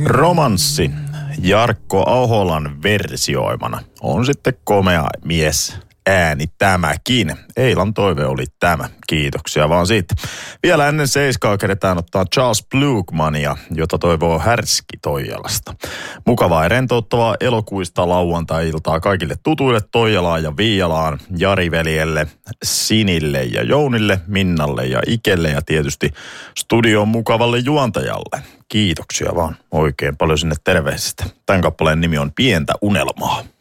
Romanssi Jarkko Aholan versioimana on sitten komea mies ääni tämäkin. Eilan toive oli tämä. Kiitoksia vaan siitä. Vielä ennen seiskaa keretään ottaa Charles Blugmania, jota toivoo Härski Toijalasta. Mukavaa ja rentouttavaa elokuista lauantai-iltaa kaikille tutuille Toijalaan ja Viialaan, Jari-veljelle, Sinille ja Jounille, Minnalle ja Ikelle ja tietysti studion mukavalle juontajalle. Kiitoksia vaan oikein paljon sinne terveisistä. Tämän kappaleen nimi on Pientä unelmaa.